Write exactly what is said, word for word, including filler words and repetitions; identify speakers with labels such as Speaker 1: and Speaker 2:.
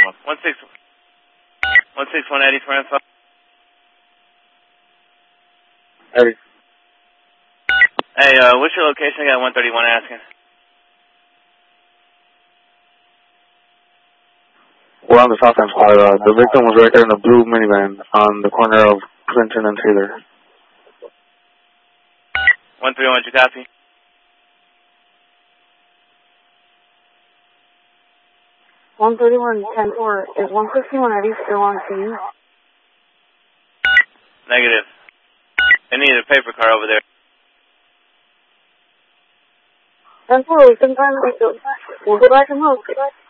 Speaker 1: One six one six one Eddie for info.
Speaker 2: Eddie.
Speaker 1: Hey, uh, what's your location? I got one thirty-one asking.
Speaker 2: We're on the south end side. Uh, the victim was right there in the blue minivan on the corner of Clinton and Taylor.
Speaker 1: one three one, you copy?
Speaker 3: one thirty-one, ten four. Is one sixty-one Eddie still on scene?
Speaker 1: Negative. I need a paper car over there.
Speaker 3: ten four, we can find the we'll go back and look.